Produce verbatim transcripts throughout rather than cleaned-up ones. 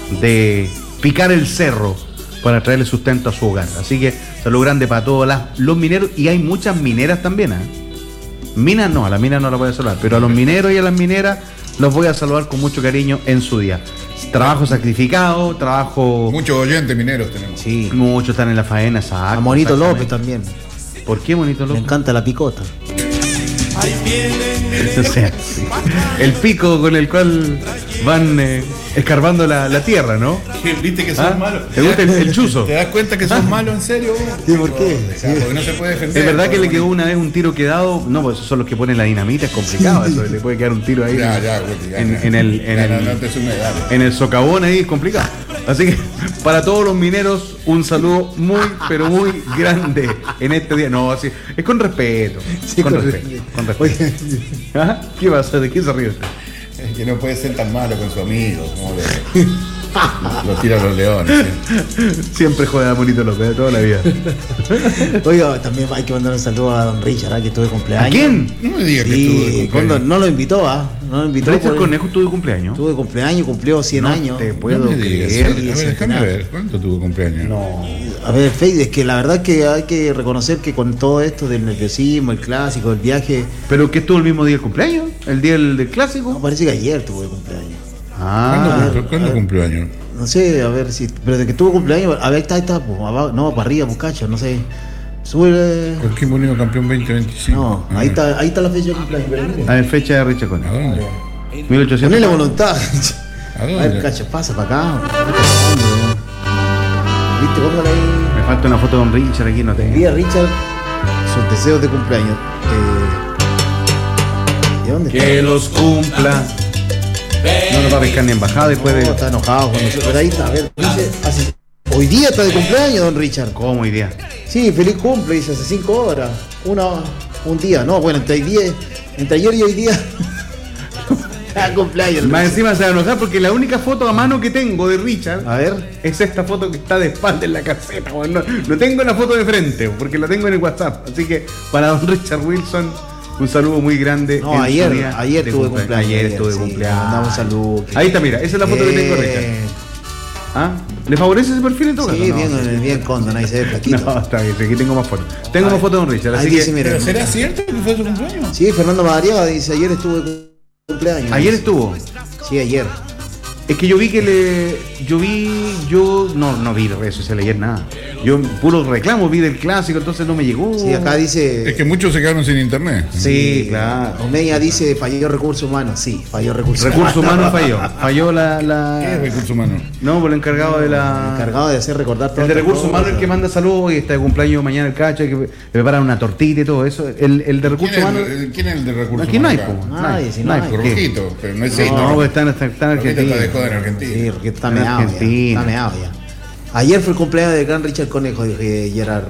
de picar el cerro para traerle sustento a su hogar. Así que salud grande para todos las, los mineros, y hay muchas mineras también, ¿eh? Minas no, a las minas no las voy a saludar, pero a los mineros y a las mineras los voy a saludar con mucho cariño en su día. Trabajo sacrificado, trabajo... Muchos oyentes mineros tenemos. Sí, muchos están en la faena, exacto. A Monito López también. ¿Por qué Monito López? Me encanta la picota. O sea, sí. El pico con el cual van eh, escarbando la, la tierra, ¿no? ¿Viste que son ¿Ah? malos? ¿Te gusta el, el chuzo? ¿Te das cuenta que son malos en serio? Sí, ¿por qué? O sea, porque no se puede defender. Es verdad que le quedó una vez un tiro quedado. No, pues esos son los que ponen la dinamita, es complicado eso. Le puede quedar un tiro ahí. Ya, ya, güey, ya, en, ya. en el, en Ya, el, no, no te sumes, dale. en el socavón ahí es complicado. Así que para todos los mineros, un saludo muy, pero muy grande en este día. No, así, es con respeto. Sí, con, con respeto. respeto. Con respeto. ¿Ah? ¿Qué pasa? ¿De qué se ríe usted? Es que no puede ser tan malo con su amigo. Como que lo tira a los leones. ¿sí? Siempre juega Monito López de toda la vida. Oiga, también hay que mandar un saludo a don Richard, ¿ah? Que estuvo de cumpleaños. ¿A quién? No me digas que Sí, estuvo de cumpleaños. cuando no lo invitó, ¿ah? No lo invitó. Richard por- Cornejo tuvo cumpleaños. Estuvo de cumpleaños, cumplió cien No años. te No puedo me digas. creer. A ver, déjame centenario. ver. ¿Cuánto tuvo cumpleaños? No. A ver, Fede, es que la verdad que hay que reconocer que con todo esto del nerviosismo, el clásico, el viaje, ¿Pero qué estuvo el mismo día del cumpleaños? ¿El día del, del no, clásico? parece que ayer tuvo de cumpleaños. Ah, ¿Cuándo, ver, ¿cuándo a ver. cumplió años? No sé, a ver si. Pero de que tuvo cumpleaños, a ver, ahí está, ahí está, pues, abajo, no, para arriba, muchacho, no sé. Sube. Joaquín Bonino campeón veinte veinticinco. No, Ah, ahí está, ahí está la fecha de cumpleaños. pero mire. a ver, fecha de Richard ¿A Cornejo. dónde? mil ochocientos. Ponle la voluntad. ¿A A ver, dónde? cacho, pasa para acá. Viste, póngale ahí. Me falta una foto de Don Richard aquí, no tengo. Envía a Richard sus deseos de cumpleaños. Eh, ¿De dónde está? Que los cumpla. No nos va a pescar ni embajada después No, de. está enojado con nosotros. Pero ahí está, a ver, dice, hace- hoy día está de cumpleaños, don Richard. ¿Cómo hoy día? Sí, feliz cumple, dice, hace cinco horas. Una, un día, no, bueno, entre, diez, entre ayer y hoy día. Está de cumpleaños. el Más Richard. encima se va a enojar porque la única foto a mano que tengo de Richard A ver, es esta foto que está de espalda en la caseta. weón. No, no tengo la foto de frente porque la tengo en el WhatsApp. Así que para don Richard Wilson, un saludo muy grande. no, en su ayer, día ayer de tuve cumpleaños. Ayer estuve de sí, cumpleaños. le mandamos un saludo. Ahí está, mira, esa es la foto que tengo de Richard. Eh, ¿Ah? ¿Le favorece ese perfil en todo Sí, caso? No, bien, sí, sí. bien Condon, ahí se ve flaquito. No, está bien, aquí tengo más fotos. Tengo Ahí- más fotos de don Richard, ahí así dice, que. mira, ¿Pero será cierto que fue su cumpleaños? sí, Fernando Madariaga dice, ayer estuvo de cumpleaños. Ayer estuvo. Sí, ayer. Es que yo vi que le. Yo vi. Yo. No, no vi redes sociales ayer nada. Yo puro reclamo vi del clásico, entonces no me llegó. Sí, acá dice... Es que muchos se quedaron sin internet. Sí, claro. Omeya dice, falló recursos humanos. Sí, falló recursos Recursos humanos falló. Falló la. la... ¿Qué es recursos humanos? No, por el encargado de la. Encargado de hacer recordar todo. El de recursos humanos es el que manda saludos y está de cumpleaños mañana el cacho, hay que le preparan una tortita y todo eso. El, el de ¿Quién recursos es, humanos. el, ¿Quién es el de recursos Aquí no hay, humanos? po. acá? No hay, Nadie, si no hay, no hay. ¿por qué? Rojito, pero no es No, esto. no, porque está en, está, está en Rojito Argentina. está de joda en Argentina. Sí, porque está En meado ya. Argentina. Está meado ya. Ayer fue el cumpleaños del gran Richard Conejo, dije Gerard.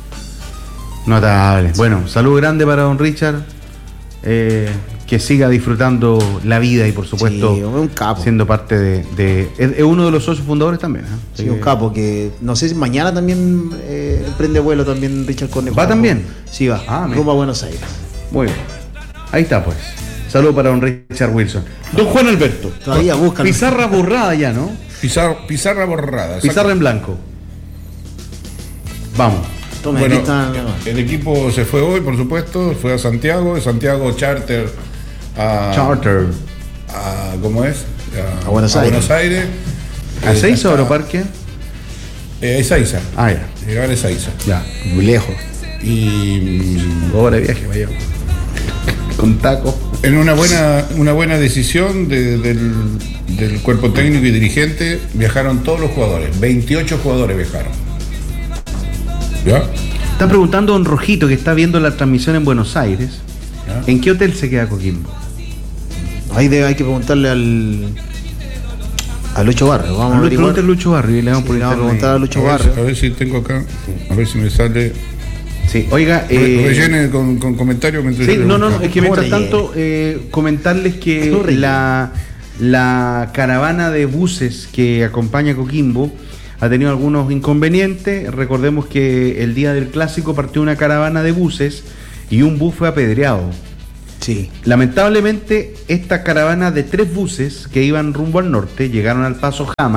Notable. Bueno, salud grande para don Richard. Eh, que siga disfrutando la vida y por supuesto Sí, un capo. siendo parte de, de- es, es uno de los socios fundadores también. ¿eh? Sí, Así un que- capo que no sé si mañana también eh, prende vuelo también Richard Conejo. ¿Va también? Sí, va. Ah, mira. rumbo a Buenos Aires. Muy bien. Ahí está pues. Salud para don Richard Wilson. Don Juan Alberto. Todavía buscan. Pizarra borrada ya, ¿no? Pizarra, pizarra borrada. Pizarra en blanco. Vamos. Toma, Bueno, aquí está. el equipo se fue hoy, por supuesto, fue a Santiago, de Santiago charter a, Charter. a ¿cómo es? A Buenos Aires. Buenos Aires. ¿A Eh, seis o hasta- Aeroparque? Eh, Ezeiza. Ah, ya. Llegar a Ezeiza. Ya. Muy lejos. Y mm, Dos horas de viaje, vaya. Con taco. en una buena, una buena decisión de- del, del cuerpo técnico y dirigente, viajaron todos los jugadores. veintiocho jugadores viajaron. ¿Ya? Está preguntando don Rojito, que está viendo la transmisión en Buenos Aires, ¿Ya? ¿en qué hotel se queda Coquimbo? Ahí de- hay que preguntarle al. A Lucho Barrio. Vamos a Lu- averiguar. Pregúntale a Lucho Barrio y le damos Sí, por le vamos a internet. preguntar a Lucho A ver, Barrio. a ver si tengo acá, a ver si me sale. Sí, oiga, Re- eh, Rellene con, con comentarios mientras sí, yo le no, no, busco. no, es que ¿Cómo mientras rellene? tanto eh, comentarles que ¿Cómo rellene? la, la caravana de buses que acompaña a Coquimbo ha tenido algunos inconvenientes. Recordemos que el día del clásico partió una caravana de buses y un bus fue apedreado. Sí. Lamentablemente, esta caravana de tres buses que iban rumbo al norte llegaron al Paso Jama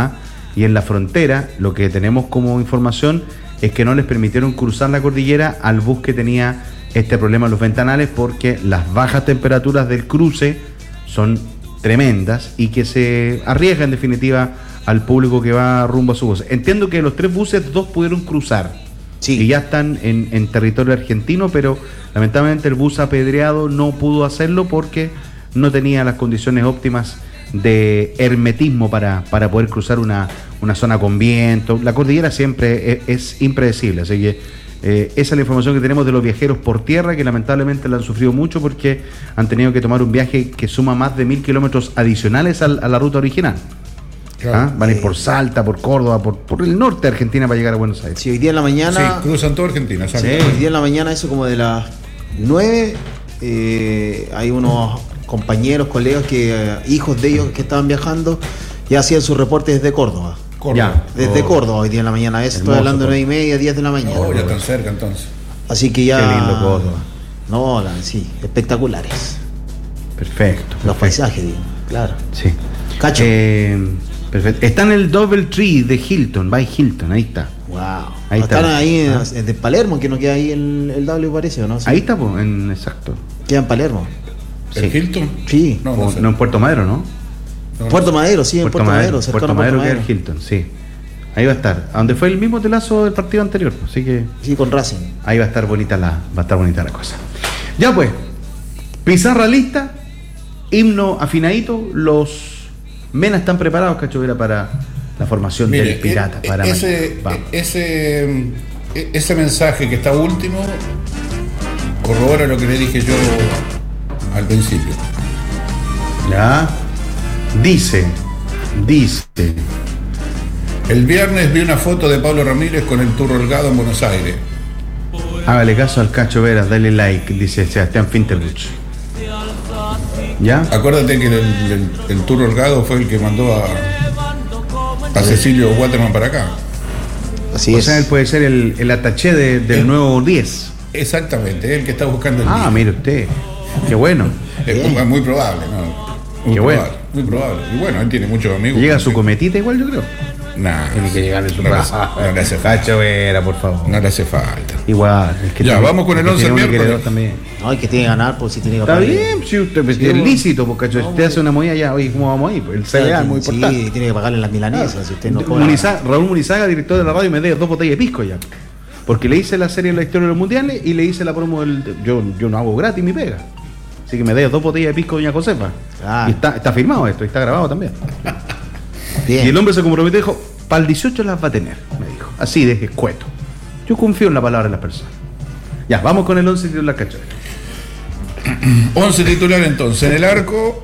y en la frontera lo que tenemos como información es que no les permitieron cruzar la cordillera al bus que tenía este problema en los ventanales, porque las bajas temperaturas del cruce son tremendas y que se arriesga en definitiva al público que va rumbo a su bus. Entiendo que de los tres buses, dos pudieron cruzar, sí, y ya están en, en territorio argentino, pero lamentablemente el bus apedreado no pudo hacerlo porque no tenía las condiciones óptimas de hermetismo para, para poder cruzar una, una zona con viento. La cordillera siempre es, es impredecible, así que eh, esa es la información que tenemos de los viajeros por tierra, que lamentablemente la han sufrido mucho porque han tenido que tomar un viaje que suma más de mil kilómetros adicionales a, a la ruta original. Claro. ¿Ah? Van a ir por Salta, por Córdoba, por, por el norte de Argentina para llegar a Buenos Aires. Sí, hoy día en la mañana. Sí, cruzan toda Argentina. Sí, hoy día en la mañana, eso como de las nueve, eh, hay unos compañeros, colegas, que eh, hijos de ellos que estaban viajando, ya hacían sus reportes desde Córdoba. Córdoba. Ya, desde oh. Córdoba hoy día en la mañana. Eso estoy hablando de nueve y media, diez de la mañana. Oh, ya están cerca entonces. Así que ya. Qué lindo Córdoba. No, la, sí, espectaculares. Perfecto. Los perfecto. Paisajes, digo, claro. Sí. Cacho. Eh, perfecto. Está en el Double Tree de Hilton, by Hilton, ahí está. Wow. Ahí Están está. ahí en, ¿Ah? en Palermo, que no queda ahí el, el W, parece, ¿o no? Sí. Ahí está, pues, en exacto. Queda en Palermo. ¿El Sí. Hilton? Sí. No, no, O, sé. no en Puerto Madero, ¿no? No, no Puerto sé. Madero, sí, en Puerto, Puerto Madero, cercano Puerto a Puerto Madero queda Madero. el Hilton, sí. Ahí va a estar, a donde fue el mismo telazo del partido anterior, así que Sí, con Racing. ahí va a estar bonita la, va a estar bonita la cosa. Ya pues, pizarra lista, himno afinadito, los menas están preparados, Cacho Vera, para la formación Mire, del Pirata. e- Para ese, Vamos. ese, ese mensaje que está último corrobora lo que le dije yo al principio. Ya, dice, dice, El viernes vi una foto de Pablo Ramírez con el Turro Holgado en Buenos Aires. hágale caso al Cacho Vera, dale like, dice Sebastián Finterbuch. ¿Ya? Acuérdate que el, el, el Turro Holgado fue el que mandó a, a Cecilio Waterman para acá. Así O es. sea, él puede ser el, el ataché de- del Eh. nuevo diez. Exactamente, el que está buscando el Ah, lío. mire usted, qué bueno. Es Bien. muy probable, ¿no? Muy Qué probable, bueno. muy probable. Y bueno, él tiene muchos amigos. Llega a su cometita igual, yo creo. Nah, Tiene que llegar en su no, le, raza. no le hace falta. Cacho Vera, por favor. No le hace falta. Igual. Es que Ya, tiene- vamos con el es que once tiene uno que miércoles. le da también. No, hay que tiene que ganar, pues si tiene que Está ganar. bien, si usted pues, Sí, es bueno. lícito, porque Cacho, usted hace una movida ya, oye, ¿cómo vamos ahí? Pues el C B A es muy Sí, importante. tiene que pagarle las milanesas, si usted no cobra. Munizaga- Raúl Munizaga, director de la radio, me debe dos botellas de pisco ya. Porque le hice la serie de la historia de los mundiales y le hice la promo del. Yo, yo no hago gratis mi pega. Así que me debe dos botellas de pisco doña Josefa. Ah. Y está, está firmado esto, y está grabado también. Bien. Y el hombre se comprometió y dijo, para el dieciocho las va a tener, me dijo. Así de escueto. Yo confío en la palabra de las personas. Ya, vamos con el once titular, Cacho. once titular entonces. En el arco,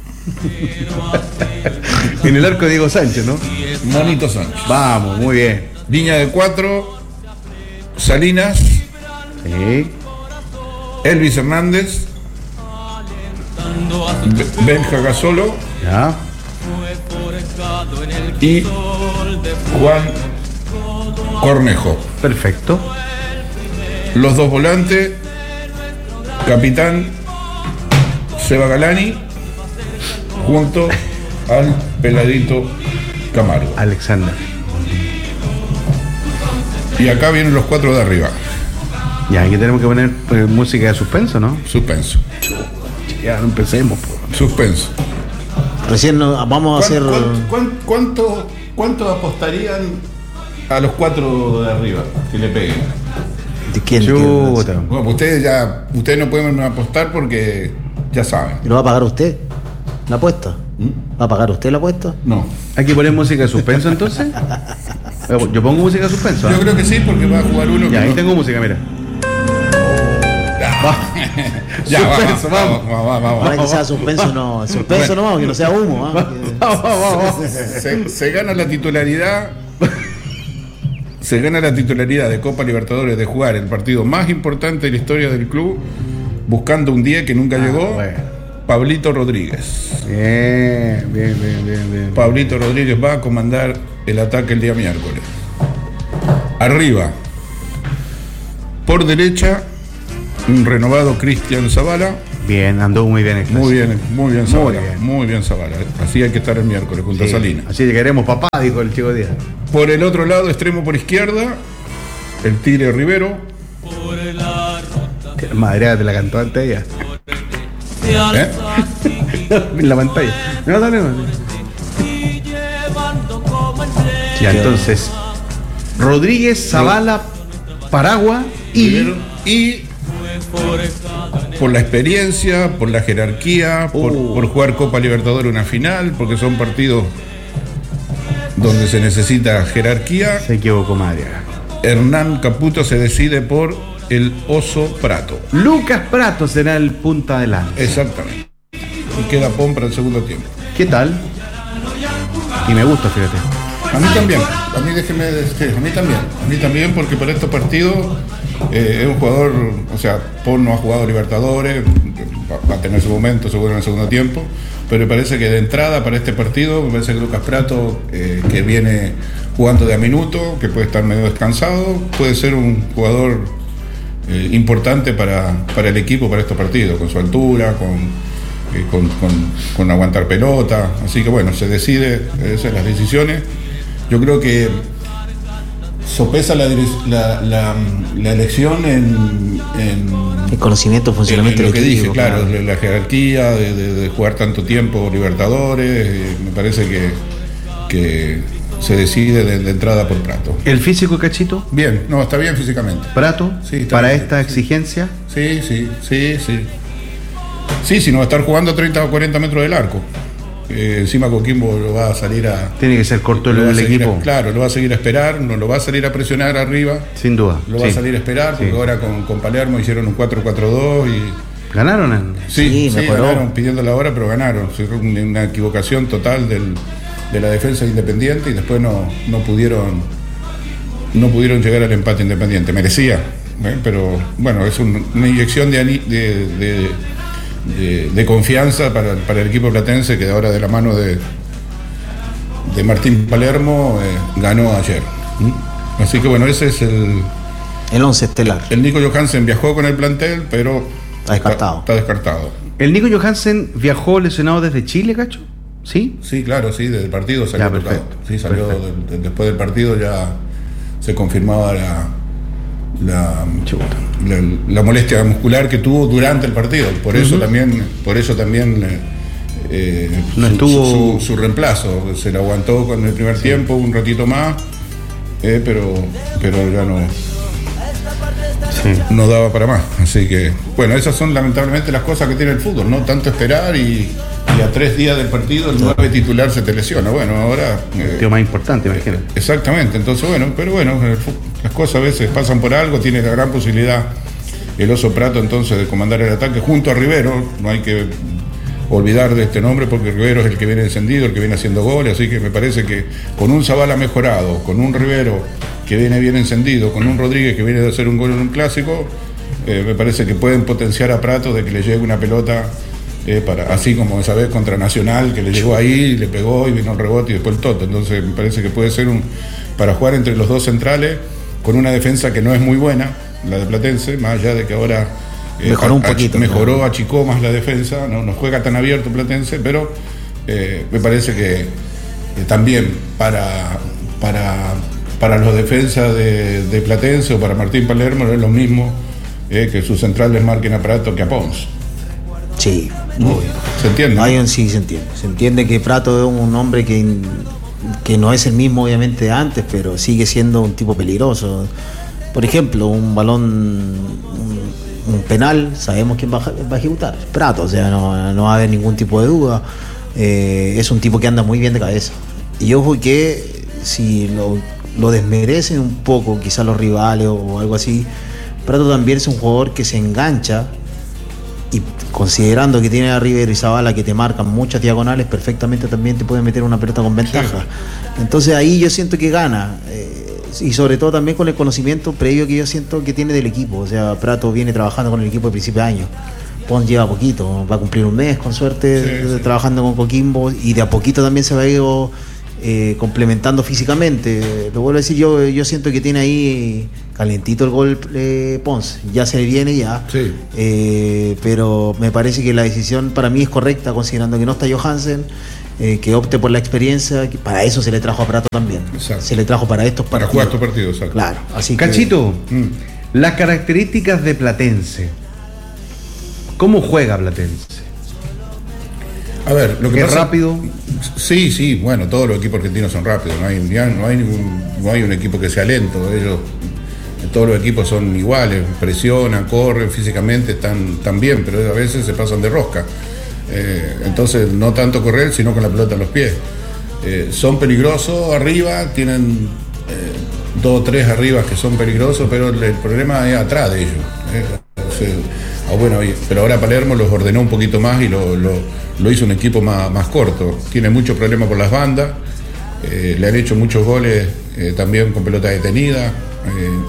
En el arco de Diego Sánchez, ¿no? Monito Sánchez. Vamos, muy bien. Línea de cuatro, Salinas, Sí. Elvis Hernández, Be- Benja Gasolo Ya. y Juan Cornejo. Perfecto. Los dos volantes, capitán Seba Galani, junto al peladito Camargo. Alexander. Y acá vienen los cuatro de arriba. Ya, aquí tenemos que poner eh, música de suspenso, ¿no? Suspenso. Ya, no empecemos. Po. Suspenso. Recién no- vamos a hacer. ¿Cuán- cuán- ¿Cuánto, cuánto apostarían a los cuatro de arriba que le peguen? ¿De quién? Chuta. Bueno, pues ustedes ya, ustedes no pueden apostar porque ya saben. ¿Y lo va a pagar usted? ¿La apuesta? ¿Va a pagar usted la apuesta? No. Aquí ponemos música de suspenso entonces. Yo pongo música de suspenso. ¿ah? Yo creo que sí, porque va a jugar uno que Ya, ahí no- tengo música, mira. Ya, Suspenso, vamos, vamos, vamos, vamos. Ahora que sea suspenso, no. Suspenso Bueno. no, que no sea humo. ¿ah? Que- Vamos, vamos, vamos. Se, se gana la titularidad. Se gana la titularidad de Copa Libertadores de jugar el partido más importante de la historia del club, buscando un día que nunca Ah, llegó. bueno. Pablito Rodríguez. Bien, bien, bien, bien, bien. Pablito Rodríguez va a comandar el ataque el día miércoles. Arriba, por derecha, un renovado Cristian Zavala. Bien, andó muy bien el Muy bien, muy bien Muy Zavala. bien. Muy bien Zavala. Así hay que estar el miércoles junto Sí, a Salinas. así que queremos papá, dijo el chico Díaz. Por el otro lado, extremo por izquierda, el Tigre Rivero. Madre, te la cantó antes ella. ¿Eh? En la pantalla. No, dale, no. Ya, entonces, Rodríguez, Zavala, Paragua y Rivero. Y por la experiencia, por la jerarquía, por, Uh. por jugar Copa Libertadores una final, porque son partidos donde se necesita jerarquía, se equivocó Madriaga. Hernán Caputo se decide por el Oso Prato. Lucas Prato será el punta de lanza. Exactamente. Y queda Pon para el segundo tiempo. ¿Qué tal? Y me gusta, fíjate. A mí también, a mí déjeme decir, a mí también, a mí también porque para estos partidos eh, es un jugador, o sea, Pon no ha jugado Libertadores, va, va a tener su momento seguro en el segundo tiempo, pero me parece que de entrada para este partido, me parece que Lucas Prato, eh, que viene jugando de a minuto, que puede estar medio descansado, puede ser un jugador eh, importante para, para el equipo para estos partidos, con su altura, con... Eh, con, con, con aguantar pelota, así que bueno, se decide, esas son las decisiones. Yo creo que sopesa la, la, la, la elección en, en, El conocimiento, funcionamiento en lo que del dije, equipo, claro, la jerarquía de, de, de jugar tanto tiempo Libertadores, eh, me parece que, que se decide de, de entrada por Prato. ¿El físico Cachito? Bien, no, está bien físicamente. Prato, Sí, está para bien, esta sí. exigencia. Sí, sí, sí, sí. Sí, si no va a estar jugando a treinta o cuarenta metros del arco. Eh, encima Coquimbo lo va a salir a... Tiene que ser corto lo va a el, el seguir a- equipo. claro, lo va a seguir a esperar, no lo va a salir a presionar arriba, Sin duda. lo va sí. a salir a esperar, porque Sí. ahora con, con Palermo hicieron un cuatro cuatro dos y... ¿Ganaron? En... Sí, Sí, sí, mejoró. ganaron pidiendo la hora, pero ganaron. Fue una una equivocación total del, de la defensa de Independiente y después no, no pudieron no pudieron llegar al empate Independiente. Merecía, ¿eh? Pero bueno, es un- una inyección de, ani- de, de- de- de confianza para, para el equipo platense que ahora de la mano de, de Martín Palermo eh, ganó ayer. ¿Mm? Así que bueno, ese es el... El once estelar. El Nico Johansen viajó con el plantel, pero Está descartado. Está, está descartado. ¿El Nico Johansen viajó lesionado desde Chile, Cacho? ¿Sí? Sí, claro, sí, desde el partido salió Ya, tocado. perfecto, Sí, salió perfecto. de- de- después del partido ya se confirmaba la, la, Chuta. la, la molestia muscular que tuvo durante el partido. Por eso también, por eso también eh, eh, No su, estuvo- su- su reemplazo. Se lo aguantó con el primer tiempo, un ratito más, eh, pero, pero ya no, Sí. no daba para más. Así que, bueno, esas son lamentablemente las cosas que tiene el fútbol, ¿no? Tanto esperar y, y a tres días del partido el nueve titular se te lesiona. Bueno, ahora... eh, El tío más importante, imagínate. exactamente, entonces bueno, pero bueno, el fu- las cosas a veces pasan por algo, tiene la gran posibilidad el Oso Prato entonces de comandar el ataque junto a Rivero, no hay que olvidar de este nombre porque Rivero es el que viene encendido, el que viene haciendo goles, así que me parece que con un Zavala mejorado, con un Rivero que viene bien encendido, con un Rodríguez que viene de hacer un gol en un clásico, eh, me parece que pueden potenciar a Prato de que le llegue una pelota, eh, para, así como esa vez contra Nacional, que le llegó ahí, le pegó y vino el rebote y después el toto. Entonces me parece que puede ser un para jugar entre los dos centrales, con una defensa que no es muy buena, la de Platense, más allá de que ahora eh, Mejoró un ach- poquito, mejoró, claro. achicó más la defensa, no, no juega tan abierto Platense, pero eh, me parece que eh, también para, para, para los defensas de, de Platense o para Martín Palermo no es lo mismo eh, que sus centrales marquen a Prato que a Pons. Sí, obvio. ¿Se entiende? Hay un- sí, se entiende. Se entiende que Prato es un hombre que, que no es el mismo, obviamente, de antes, pero sigue siendo un tipo peligroso. Por ejemplo, un balón, un, un penal, sabemos quién va a, va a ejecutar. Prato, o sea, no, no va a haber ningún tipo de duda. Eh, es un tipo que anda muy bien de cabeza. Y ojo que si lo, lo desmerecen un poco, quizás los rivales o algo así, Prato también es un jugador que se engancha. Y considerando que tiene a Rivero y Zavala que te marcan muchas diagonales, perfectamente también te pueden meter una pelota con ventaja. Entonces ahí yo siento que gana. eh, y sobre todo también con el conocimiento previo que yo siento que tiene del equipo. O sea, Prato viene trabajando con el equipo de principio de año. Pons lleva poquito, va a cumplir un mes con suerte Sí, eh, sí. trabajando con Coquimbo y de a poquito también se va a ir eh, complementando físicamente. Lo vuelvo a decir, yo, yo siento que tiene ahí calentito el gol eh, Ponce, ya se viene ya, sí. eh, pero me parece que la decisión para mí es correcta, considerando que no está Johansen, eh, que opte por la experiencia, que para eso se le trajo a Prato también. Exacto. Se le trajo para estos para partidos. jugar estos partidos, exacto. Claro, así Cachito, que, mm. las características de Platense. ¿Cómo juega Platense? A ver, lo que ¿Es pasa, rápido? Sí, sí, bueno, todos los equipos argentinos son rápidos, no hay, no hay, ningún, no hay un equipo que sea lento, ellos, todos los equipos son iguales, presionan, corren, físicamente están, están bien, pero a veces se pasan de rosca. Eh, entonces, no tanto correr, sino con la pelota en los pies. Eh, son peligrosos arriba, tienen eh, dos o tres arriba que son peligrosos, pero el, el problema es atrás de ellos. Eh, o sea, ah, bueno, pero ahora Palermo los ordenó un poquito más y lo, lo, lo hizo un equipo más, más corto. Tiene muchos problemas por las bandas, eh, le han hecho muchos goles eh, también con pelota detenida. Eh,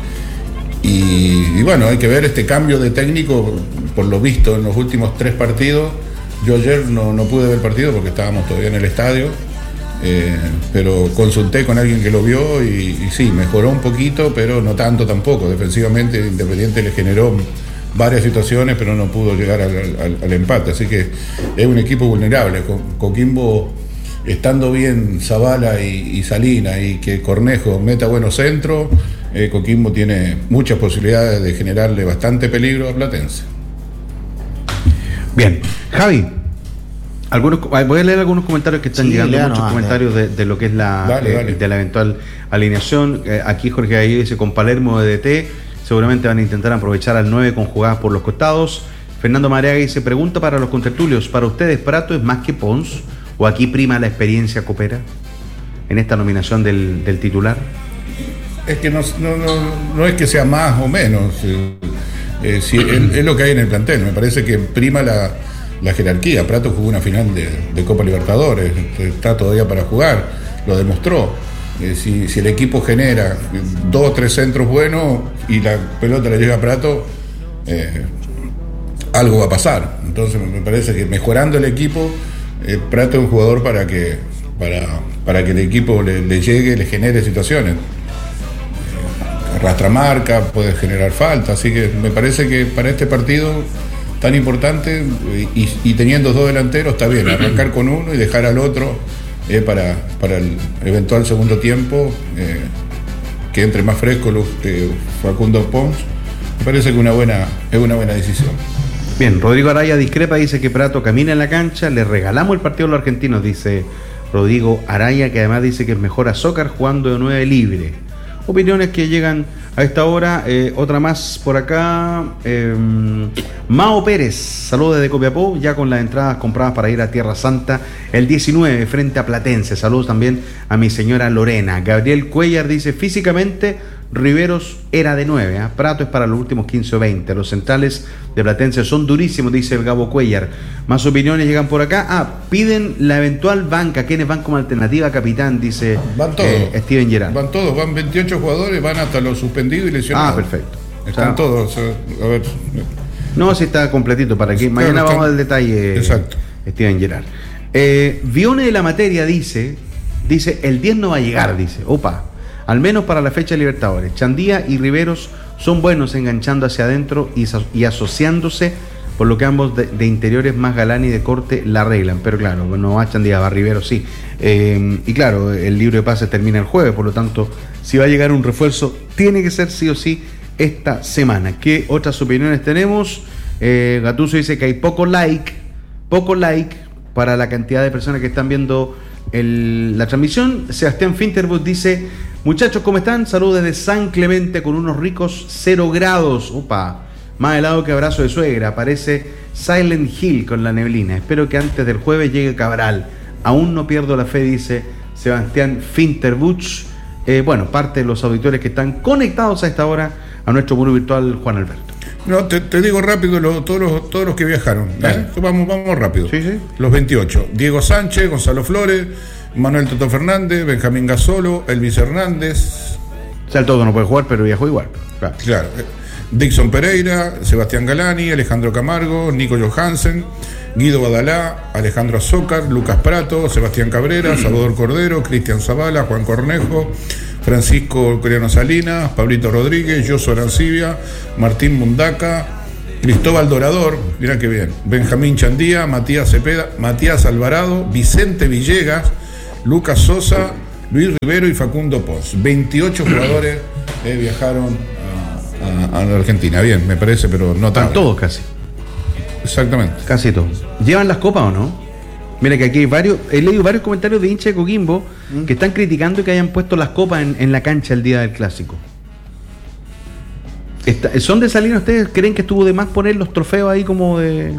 y, y bueno, hay que ver este cambio de técnico, por lo visto en los últimos tres partidos. Yo ayer no, no pude ver el partido porque estábamos todavía en el estadio, eh, pero consulté con alguien que lo vio y, y sí, mejoró un poquito, pero no tanto tampoco. Defensivamente Independiente le generó varias situaciones, pero no pudo llegar al, al, al empate, así que es un equipo vulnerable. Co Coquimbo, estando bien Zavala y, y Salina, y que Cornejo meta buenos centros, eh, Coquimbo tiene muchas posibilidades de generarle bastante peligro a Platense. Bien, Javi, algunos, voy a leer algunos comentarios que están sí, llegando, muchos no, comentarios de, de lo que es la, dale, eh, dale. de la eventual alineación. Eh, aquí Jorge Gallo dice, con Palermo de D T, seguramente van a intentar aprovechar al nueve con jugadas por los costados. Fernando Mareaga dice, pregunta para los contertulios, ¿para ustedes Prato es más que Pons? ¿O aquí prima la experiencia copera en esta nominación del, del titular? Es que no, no, no, no es que sea más o menos, eh, eh, si, es, es lo que hay en el plantel. Me parece que prima la, la jerarquía. Prato jugó una final de, de Copa Libertadores, está todavía para jugar, lo demostró. Eh, si, si el equipo genera dos o tres centros buenos y la pelota le llega a Prato, eh, algo va a pasar. Entonces me parece que mejorando el equipo, eh, Prato es un jugador para que, para, para que el equipo le, le llegue, le genere situaciones. Eh, arrastra marca, puede generar falta, así que me parece que para este partido tan importante y, y teniendo dos delanteros está bien, arrancar con uno y dejar al otro eh, para, para el eventual segundo tiempo, eh, que entre más fresco los, eh, Facundo Pons. Me parece que una buena, es una buena decisión. Bien, Rodrigo Araya discrepa, dice que Prato camina en la cancha, le regalamos el partido a los argentinos, dice Rodrigo Araya, que además dice que es mejor a Zócar jugando de nueve libre. Opiniones que llegan a esta hora. Eh, otra más por acá. Eh, Mao Pérez, saludos desde Copiapó, ya con las entradas compradas para ir a Tierra Santa el diecinueve frente a Platense. Saludos también a mi señora Lorena. Gabriel Cuellar dice, físicamente Riveros era de nueve, ¿eh? Prato es para los últimos quince o veinte. Los centrales de Platense son durísimos, dice el Gabo Cuellar. Más opiniones llegan por acá. Ah, piden la eventual banca. ¿Quiénes van como alternativa, capitán? Dice van todos, eh, Steven Gerard. Van todos, van veintiocho jugadores, van hasta los suspendidos y lesionados. Ah, perfecto. Están ah. todos. A ver. No, si está completito para que claro, mañana están... vamos al detalle. Exacto. Steven Gerard. Eh, Vione de la materia dice, dice, el diez no va a llegar, dice. Opa. Al menos para la fecha de Libertadores. Chandía y Riveros son buenos enganchando hacia adentro y, y asociándose, por lo que ambos de, de interiores más galán y de corte la arreglan. Pero claro, no va Chandía, va Riveros sí. Eh, y claro, el libro de pases termina el jueves, por lo tanto, si va a llegar un refuerzo, tiene que ser sí o sí esta semana. ¿Qué otras opiniones tenemos? Eh, Gattuso dice que hay poco like, poco like para la cantidad de personas que están viendo el, la transmisión. Sebastián Finterwood dice, muchachos, ¿cómo están? Saludos desde San Clemente con unos ricos cero grados. Opa, más helado que abrazo de suegra. Parece Silent Hill con la neblina. Espero que antes del jueves llegue Cabral. Aún no pierdo la fe, dice Sebastián Finterbuch. Eh, bueno, parte de los auditores que están conectados a esta hora a nuestro muro virtual, Juan Alberto. No, te, te digo rápido lo, todos, los, todos los que viajaron. ¿eh? Vamos, vamos rápido. Sí, sí. Los veintiocho. Diego Sánchez, Gonzalo Flores, Manuel Toto Fernández, Benjamín Gasolo, Elvis Hernández. O sea, el Toto no puede jugar, pero viajó igual. Claro. claro. Dixon Pereira, Sebastián Galani, Alejandro Camargo, Nico Johansen, Guido Badalá, Alejandro Azócar, Lucas Prato, Sebastián Cabrera, Salvador Cordero, Cristian Zavala, Juan Cornejo, Francisco Coriano Salinas, Pablito Rodríguez, Yoso Arancibia, Martín Mundaca, Cristóbal Dorador, mirá qué bien, Benjamín Chandía, Matías Cepeda, Matías Alvarado, Vicente Villegas, Lucas Sosa, Luis Rivero y Facundo Pons. veintiocho jugadores eh, viajaron a, a, a la Argentina. Bien, me parece, pero no tanto. Están todos casi. Exactamente. Casi todos. ¿Llevan las copas o no? Mira que aquí hay varios, he leído varios comentarios de hinchas de Coquimbo mm. que están criticando que hayan puesto las copas en, en la cancha el día del clásico. Está, ¿Son de Salina? ¿Ustedes creen que estuvo de más poner los trofeos ahí como de,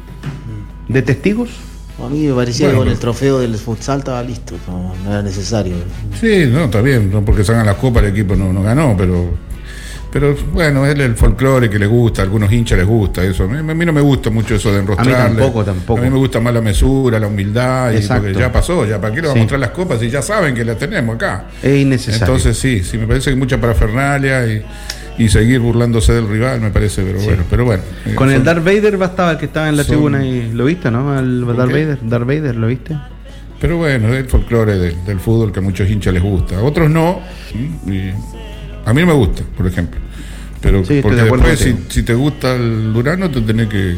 de testigos? A mí me parecía bueno, que con el trofeo del futsal estaba listo, no, no era necesario. Sí, no, está bien, no porque salgan las copas el equipo no, no ganó, pero pero bueno, es el folclore que le gusta, a algunos hinchas les gusta eso. A mí, a mí no me gusta mucho eso de enrostrarle. A mí tampoco, tampoco. A mí me gusta más la mesura, la humildad, y porque ya pasó, ya para qué le vamos sí. a mostrar las copas si ya saben que las tenemos acá. Es innecesario. Entonces sí, sí me parece que hay mucha parafernalia y y seguir burlándose del rival, me parece, pero sí. bueno, pero bueno. Con son, el Darth Vader bastaba el que estaba en la son, tribuna y lo viste, ¿no? El Darth Vader, Darth Vader, ¿lo viste? Pero bueno, es el folclore del, del fútbol que a muchos hinchas les gusta, a otros no. Y a mí no me gusta, por ejemplo. Pero sí, porque de después si, si te gusta el Durano te tenés que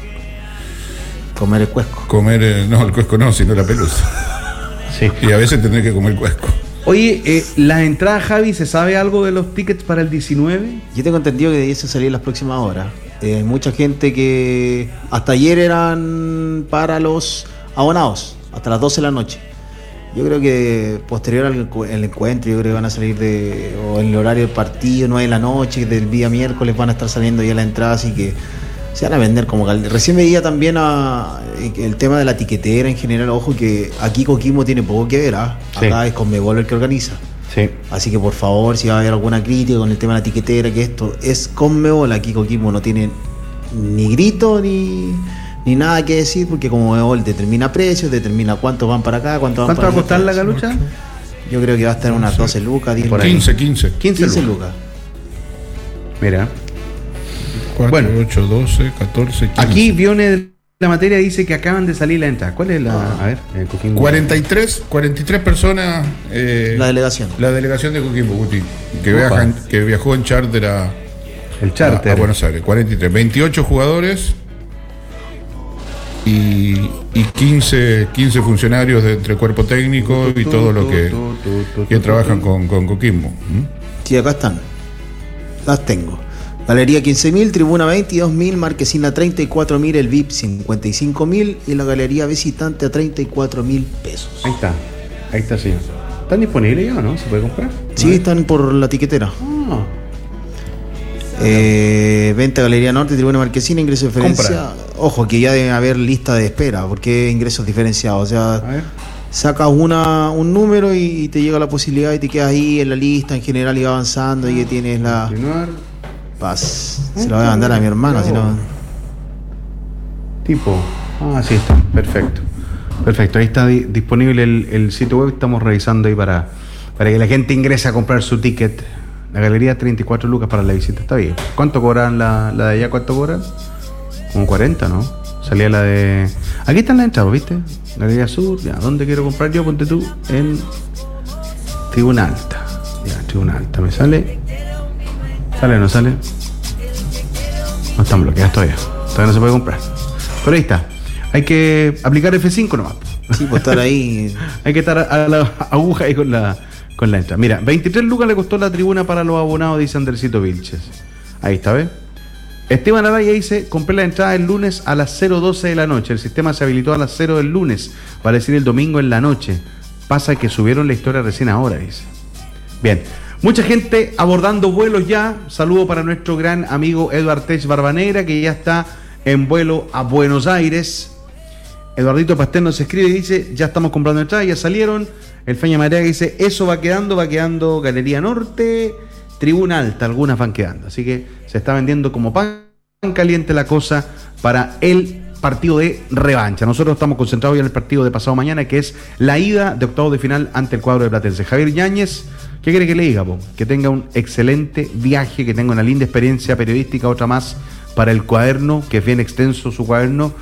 comer el cuesco. Comer, eh, no, el cuesco no, sino la pelusa. Sí. Y a veces tenés que comer cuesco. Oye, eh, las entradas, Javi, ¿se sabe algo de los tickets para el diecinueve? Yo tengo entendido que debiese salir en las próximas horas. Hay eh, mucha gente que hasta ayer eran para los abonados, hasta las doce de la noche. Yo creo que posterior al el encuentro, yo creo que van a salir de, o en el horario del partido, nueve de la noche, del día miércoles van a estar saliendo ya las entradas, así que se van a vender como cal... Recién veía también a, el tema de la tiquetera en general. Ojo que aquí Coquimbo tiene poco que ver, ¿ah? ¿eh? Acá sí. Es Conmebol el que organiza. Sí. Así que por favor, si va a haber alguna crítica con el tema de la tiquetera, que esto es Conmebol, aquí Coquimbo no tiene ni grito ni, ni nada que decir, porque Conmebol determina precios, determina cuántos van para acá, cuántos van ¿Cuánto para va a costar la galucha? Yo creo que va a estar unas doce lucas, diez por quince, quince. quince, quince lucas. Mira. cuatro, bueno, ocho, doce, catorce, quince. Aquí viene la materia, dice que acaban de salir la entrada. ¿Cuál es la? Ah. A ver, en Coquimbo. cuarenta y tres, cuarenta y tres personas. Eh, la delegación. La delegación de Coquimbo, Guti, que, viajan, que viajó en charter a, el charter. a, a Buenos Aires. cuarenta y tres, veintiocho jugadores y, y quince, quince funcionarios de entre cuerpo técnico y todo lo que, que trabajan con, con Coquimbo. ¿Mm? Sí, acá están. Las tengo. Galería quince mil, tribuna veintidós mil, marquesina treinta y cuatro mil, el V I P cincuenta y cinco mil y la galería visitante a treinta y cuatro mil pesos. Ahí está, ahí está, sí. ¿Están disponibles ya o no? ¿Se puede comprar? Sí, están por la tiquetera. Ah. Eh, venta Galería Norte, tribuna marquesina, ingreso diferenciado. Ojo, que ya debe haber lista de espera, porque ingresos diferenciados. O sea, sacas una, un número y te llega la posibilidad y te quedas ahí en la lista en general y va avanzando y que tienes la... Continuar. Paz. Se lo voy a mandar a mi hermana, si no... Tipo, ah, sí está, perfecto. Perfecto, ahí está di- disponible el, el sitio web, estamos revisando ahí para, para que la gente ingrese a comprar su ticket. La galería treinta y cuatro lucas para la visita, está bien. ¿Cuánto cobran la, la de allá? ¿Cuánto cobran? Como cuarenta, ¿no? Salía la de... Aquí están las entradas, ¿viste? Galería Sur, ya, ¿dónde quiero comprar yo? Ponte tú, en Tribuna Alta. Ya, Tribuna Alta, ¿me sale? ¿Sale o no sale? No están bloqueadas todavía, todavía no se puede comprar. Pero ahí está, hay que aplicar F cinco nomás. Sí, pues estar ahí. Hay que estar a la aguja ahí con la, con la entrada. Mira, veintitrés lucas le costó la tribuna para los abonados, dice Andercito Vilches. Ahí está, ¿ves? Esteban Araya dice, compré la entrada el lunes a las cero doce de la noche. El sistema se habilitó a las cero del lunes, para decir el domingo en la noche. Pasa que subieron la historia recién ahora, dice. Bien, mucha gente abordando vuelos ya. Saludo para nuestro gran amigo Eduard Tech Barbanegra, que ya está en vuelo a Buenos Aires. Eduardito Pastel nos escribe y dice, ya estamos comprando entradas, ya salieron. El Feña Marea dice, eso va quedando, va quedando Galería Norte, Tribuna Alta, algunas van quedando. Así que se está vendiendo como pan caliente la cosa para el partido de revancha. Nosotros estamos concentrados ya en el partido de pasado mañana, que es la ida de octavos de final ante el cuadro de Platense. Javier Yáñez, ¿Qué quiere que le diga, po? Que tenga un excelente viaje, que tenga una linda experiencia periodística, otra más para el cuaderno, que es bien extenso su cuaderno,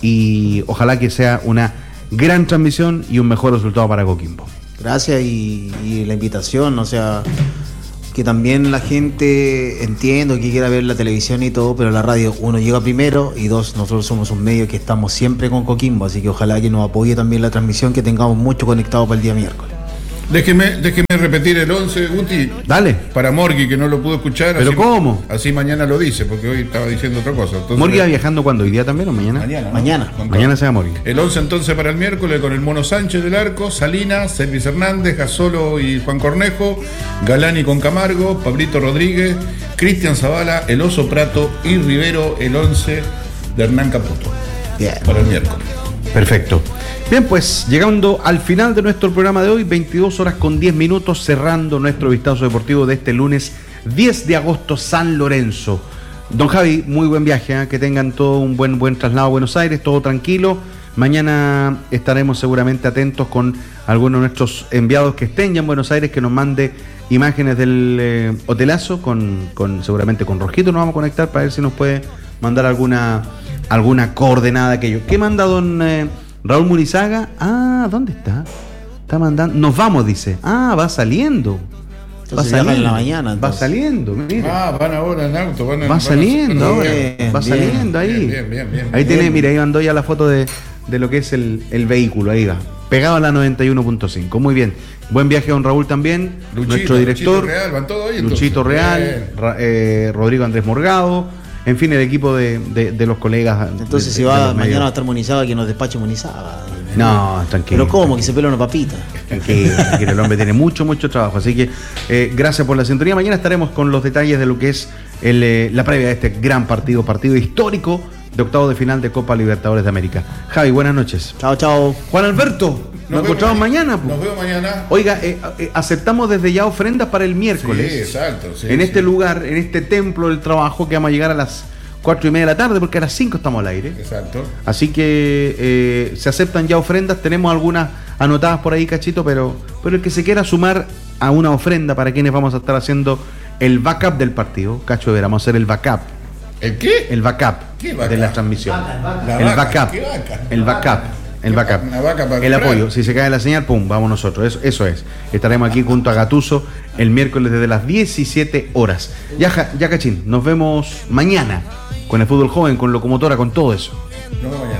y ojalá que sea una gran transmisión y un mejor resultado para Coquimbo. Gracias y, y la invitación, o sea, que también la gente entiendo que quiera ver la televisión y todo, pero la radio, uno, llega primero, y dos, nosotros somos un medio que estamos siempre con Coquimbo, así que ojalá que nos apoye también la transmisión, que tengamos mucho conectado para el día miércoles. Déjeme, déjeme repetir el once, Guti. Dale. Para Morgui, que no lo pudo escuchar. ¿Pero así, cómo? Así mañana lo dice, porque hoy estaba diciendo otra cosa. Entonces, ¿Morgui va viajando cuándo? ¿Hoy día también o mañana? Mañana. ¿no? Mañana. Con Mañana se va Morgui. El once entonces para el miércoles con el Mono Sánchez del arco, Salinas, Servis Hernández, Gasolo y Juan Cornejo, Galani con Camargo, Pablito Rodríguez, Cristian Zavala, El Oso Prato y Rivero, el once de Hernán Caputo. Bien. Para el miércoles. Perfecto. Bien, pues llegando al final de nuestro programa de hoy, veintidós horas con diez minutos, cerrando nuestro vistazo deportivo de este lunes diez de agosto, San Lorenzo. Don Javi, muy buen viaje, ¿eh? Que tengan todo un buen buen traslado a Buenos Aires, todo tranquilo. Mañana estaremos seguramente atentos con algunos de nuestros enviados que estén ya en Buenos Aires, que nos mande imágenes del eh, hotelazo, con, con seguramente con Rojito nos vamos a conectar para ver si nos puede mandar alguna, alguna coordenada aquello. ¿Qué manda don eh, Raúl Munizaga? Ah, ¿dónde está? Está mandando. Nos vamos, dice. Ah, va saliendo. Entonces va saliendo en la mañana. Va Entonces. saliendo, mira. Ah, van ahora en auto. Van en, Va van saliendo a- ahora. Bien, Va bien, saliendo ahí. Bien, bien, bien, bien. Ahí Bien. tiene, mira, ahí mandó ya la foto de, de lo que es el, el vehículo. Ahí va. Pegado a la noventa y uno punto cinco. Muy bien. Buen viaje, don Raúl, también. Luchito, nuestro director. Luchito Real, van todos ahí, entonces. Luchito Real. Bien. Ra- eh, Rodrigo Andrés Morgado. En fin, el equipo de, de, de los colegas. Entonces de- si de va los mañana medios. va a estar Munizaga, que nos despache Munizaga. No, tranquilo. Pero ¿cómo? Que se pela una papita. Tranquilo, tranquilo, el hombre tiene mucho, mucho trabajo. Así que eh, gracias por la sintonía. Mañana estaremos con los detalles de lo que es el, eh, la previa de este gran partido, partido histórico de octavo de final de Copa Libertadores de América. Javi, buenas noches. Chao, chao. Juan Alberto, nos, encontramos mañana. po. Nos vemos mañana. Oiga, eh, eh, aceptamos desde ya ofrendas para el miércoles. Sí, exacto. sí, en sí. este lugar, en este templo del trabajo, que vamos a llegar a las cuatro y media de la tarde, porque a las cinco estamos al aire. Exacto. Así que eh, se aceptan ya ofrendas, tenemos algunas anotadas por ahí, Cachito, pero, pero el que se quiera sumar a una ofrenda para quienes vamos a estar haciendo el backup del partido, Cacho Vera, vamos a hacer el backup, ¿El qué? el backup, ¿Qué backup? de la transmisión. La el vaca, backup, ¿qué vaca? el backup, el backup, Una vaca para el comprar. apoyo. Si se cae la señal, pum, vamos nosotros. Eso, eso es. Estaremos aquí junto a Gatuso el miércoles desde las diecisiete horas. Ya, Ja- ya Cachín, nos vemos mañana con el fútbol joven, con locomotora, con todo eso. Nos vemos mañana.